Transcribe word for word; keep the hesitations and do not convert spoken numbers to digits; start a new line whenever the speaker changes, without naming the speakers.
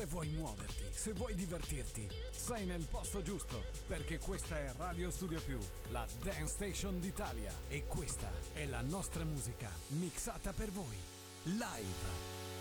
vuoi muoverti, se vuoi divertirti, sei nel posto giusto, perché questa è Radio Studio Più, la Dance Station d'Italia, e questa è la nostra musica mixata per voi, live.